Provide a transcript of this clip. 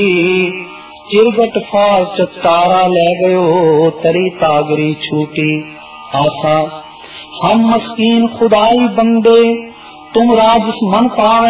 चिरगट फाल चतारा ले गयो तरी तागरी छूटी आशा। हम मस्कीन खुदाई बंदे तुम राजस मन पावे